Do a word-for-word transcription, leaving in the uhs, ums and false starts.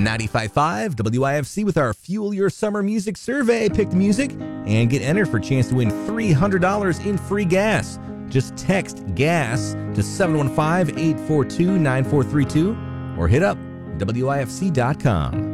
ninety-five point five W I F C with our Fuel Your Summer Music Survey. Pick the music and get entered for a chance to win three hundred dollars in free gas. Just text GAS to seven one five, eight four two, nine four three two or hit up W I F C dot com.